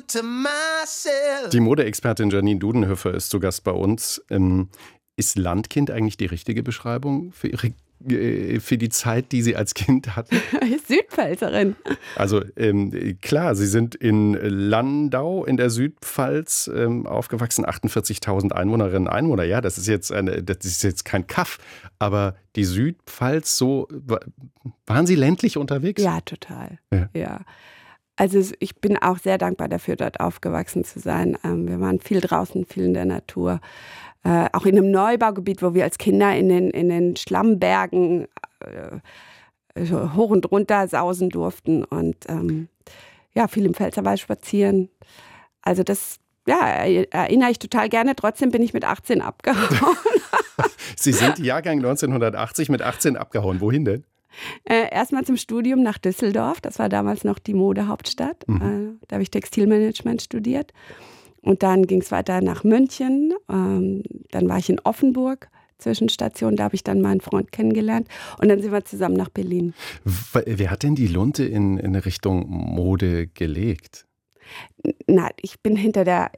to myself. Die Modeexpertin Janine Dudenhöfer ist zu Gast bei uns. Ist Landkind eigentlich die richtige Beschreibung für die Zeit, die Sie als Kind hatten? Südpfälzerin. Also klar, Sie sind in Landau in der Südpfalz aufgewachsen, 48.000 Einwohnerinnen und Einwohner. Ja, das ist jetzt kein Kaff, aber die Südpfalz, so waren Sie ländlich unterwegs? Ja, total. Ja. Also ich bin auch sehr dankbar dafür, dort aufgewachsen zu sein. Wir waren viel draußen, viel in der Natur. Auch in einem Neubaugebiet, wo wir als Kinder in den Schlammbergen hoch und runter sausen durften. Und viel im Pfälzerwald spazieren. Also das erinnere ich total gerne. Trotzdem bin ich mit 18 abgehauen. Sie sind Jahrgang 1980 mit 18 abgehauen. Wohin denn? Erstmal zum Studium nach Düsseldorf. Das war damals noch die Modehauptstadt. Da habe ich Textilmanagement studiert. Und dann ging es weiter nach München. Dann war ich in Offenburg, Zwischenstation. Da habe ich dann meinen Freund kennengelernt. Und dann sind wir zusammen nach Berlin. Wer hat denn die Lunte in Richtung Mode gelegt? Na, ich bin hinterm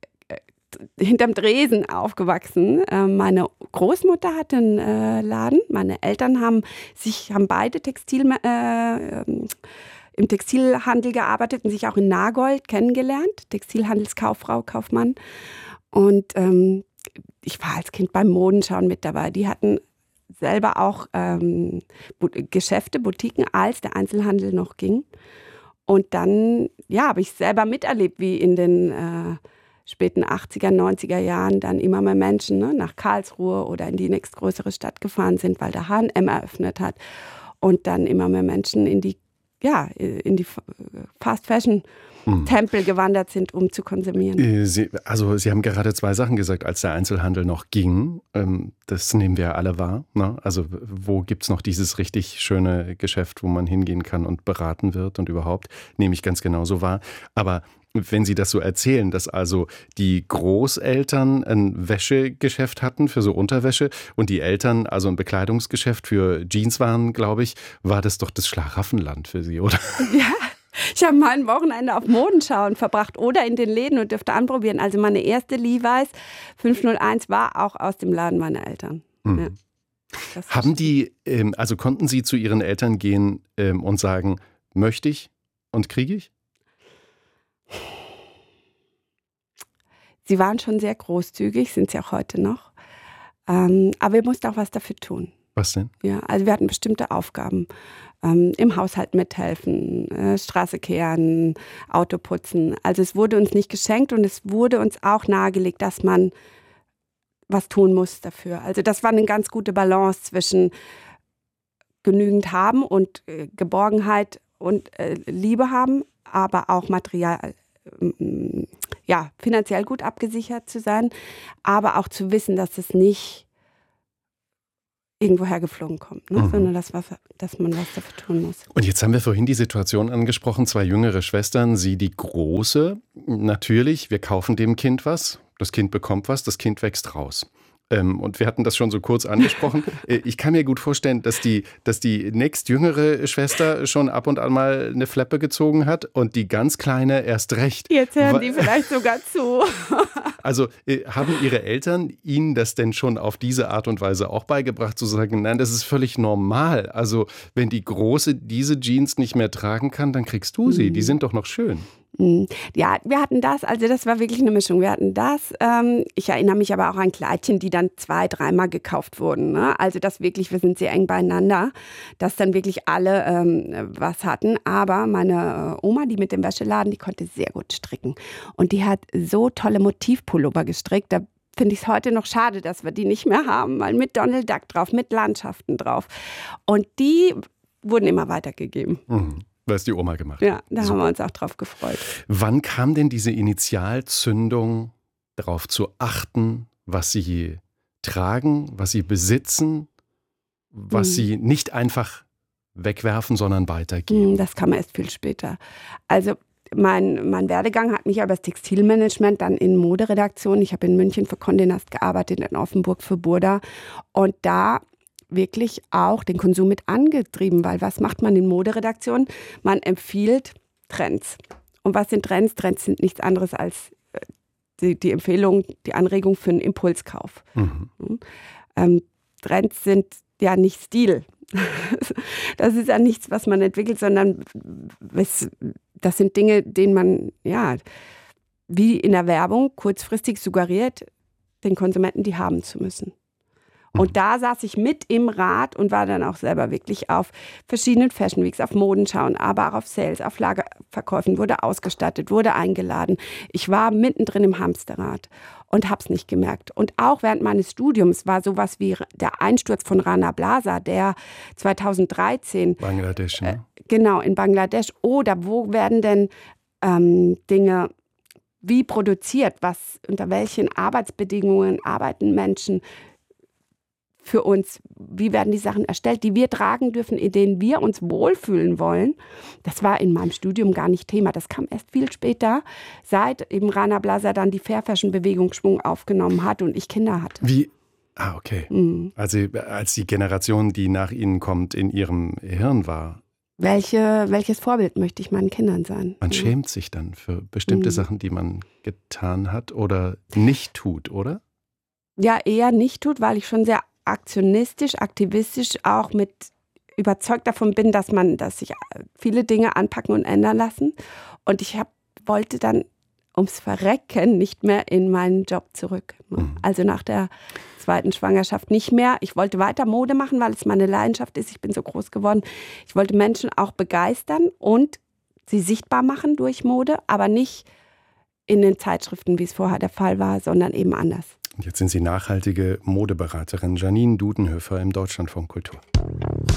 Dresen aufgewachsen. Meine Großmutter hatte einen Laden. Meine Eltern haben beide im Textilhandel gearbeitet und sich auch in Nagold kennengelernt. Textilhandelskauffrau, Kaufmann. Und ich war als Kind beim Modenschauen mit dabei. Die hatten selber auch Geschäfte, Boutiquen, als der Einzelhandel noch ging. Und dann habe ich selber miterlebt, wie in den späten 80er, 90er Jahren dann immer mehr Menschen nach Karlsruhe oder in die nächstgrößere Stadt gefahren sind, weil der H&M eröffnet hat. Und dann immer mehr Menschen in die Fast-Fashion-Tempel gewandert sind, um zu konsumieren. Sie haben gerade zwei Sachen gesagt, als der Einzelhandel noch ging. Das nehmen wir alle wahr. Ne? Also wo gibt es noch dieses richtig schöne Geschäft, wo man hingehen kann und beraten wird und überhaupt, nehme ich ganz genauso wahr. Aber wenn Sie das so erzählen, dass also die Großeltern ein Wäschegeschäft hatten für so Unterwäsche und die Eltern also ein Bekleidungsgeschäft für Jeans waren, glaube ich, war das doch das Schlaraffenland für Sie, oder? Ja, ich habe mal ein Wochenende auf Modenschauen verbracht oder in den Läden und durfte anprobieren. Also meine erste Levi's 501 war auch aus dem Laden meiner Eltern. Ja. Haben die, also konnten Sie zu Ihren Eltern gehen und sagen, möchte ich und kriege ich? Sie waren schon sehr großzügig, sind sie auch heute noch. Aber wir mussten auch was dafür tun. Was denn? Ja, also wir hatten bestimmte Aufgaben. Im Haushalt mithelfen, Straße kehren, Auto putzen. Also es wurde uns nicht geschenkt und es wurde uns auch nahegelegt, dass man was tun muss dafür. Also das war eine ganz gute Balance zwischen genügend haben und Geborgenheit und Liebe haben, aber auch Material, finanziell gut abgesichert zu sein, aber auch zu wissen, dass es nicht irgendwo hergeflogen kommt, sondern dass man was dafür tun muss. Und jetzt haben wir vorhin die Situation angesprochen, zwei jüngere Schwestern, Sie die Große. Natürlich, wir kaufen dem Kind was, das Kind bekommt was, das Kind wächst raus. Und wir hatten das schon so kurz angesprochen. Ich kann mir gut vorstellen, dass die nächstjüngere Schwester schon ab und an mal eine Fleppe gezogen hat und die ganz Kleine erst recht. Jetzt hören die vielleicht sogar zu. Also haben Ihre Eltern Ihnen das denn schon auf diese Art und Weise auch beigebracht, zu sagen, nein, das ist völlig normal. Also wenn die Große diese Jeans nicht mehr tragen kann, dann kriegst du sie. Die sind doch noch schön. Ja, wir hatten das, also das war wirklich eine Mischung. Wir hatten das, ich erinnere mich aber auch an Kleidchen, die dann 2-3 Mal gekauft wurden. Ne? Also das wirklich, wir sind sehr eng beieinander, dass dann wirklich alle was hatten. Aber meine Oma, die mit dem Wäscheladen, die konnte sehr gut stricken. Und die hat so tolle Motivpullover gestrickt, da finde ich es heute noch schade, dass wir die nicht mehr haben, weil mit Donald Duck drauf, mit Landschaften drauf. Und die wurden immer weitergegeben. Was die Oma gemacht hat. Ja, da haben wir uns auch drauf gefreut. Wann kam denn diese Initialzündung, darauf zu achten, was Sie tragen, was Sie besitzen, was Sie nicht einfach wegwerfen, sondern weitergeben? Das kam erst viel später. Also mein Werdegang hat mich aber das Textilmanagement dann in Moderedaktion. Ich habe in München für Condé Nast gearbeitet, in Offenburg für Burda. Und da wirklich auch den Konsum mit angetrieben, weil was macht man in Moderedaktionen? Man empfiehlt Trends. Und was sind Trends? Trends sind nichts anderes als die Empfehlung, die Anregung für einen Impulskauf. Trends sind ja nicht Stil. Das ist ja nichts, was man entwickelt, sondern das sind Dinge, denen man, ja, wie in der Werbung kurzfristig suggeriert, den Konsumenten die haben zu müssen. Und da saß ich mit im Rat und war dann auch selber wirklich auf verschiedenen Fashion Weeks, auf Modenschauen, aber auch auf Sales, auf Lagerverkäufen, wurde ausgestattet, wurde eingeladen. Ich war mittendrin im Hamsterrad und habe es nicht gemerkt. Und auch während meines Studiums war sowas wie der Einsturz von Rana Plaza, der 2013... Bangladesch, ne? Genau, in Bangladesch. Oder wo werden denn Dinge wie produziert? Unter welchen Arbeitsbedingungen arbeiten Menschen für uns, wie werden die Sachen erstellt, die wir tragen dürfen, in denen wir uns wohlfühlen wollen. Das war in meinem Studium gar nicht Thema. Das kam erst viel später, seit eben Rana Plaza dann die Fair Fashion Bewegung Schwung aufgenommen hat und ich Kinder hatte. Wie? Ah, okay. Also als die Generation, die nach Ihnen kommt, in Ihrem Hirn war. Welches Vorbild möchte ich meinen Kindern sein? Man schämt sich dann für bestimmte Sachen, die man getan hat oder nicht tut, oder? Ja, eher nicht tut, weil ich schon sehr aktionistisch, aktivistisch auch mit überzeugt davon bin, dass sich viele Dinge anpacken und ändern lassen. Und ich wollte dann ums Verrecken nicht mehr in meinen Job zurück. Also nach der zweiten Schwangerschaft nicht mehr. Ich wollte weiter Mode machen, weil es meine Leidenschaft ist. Ich bin so groß geworden. Ich wollte Menschen auch begeistern und sie sichtbar machen durch Mode, aber nicht in den Zeitschriften, wie es vorher der Fall war, sondern eben anders. Und jetzt sind Sie nachhaltige Modeberaterin Janine Dudenhöfer im Deutschlandfunk Kultur.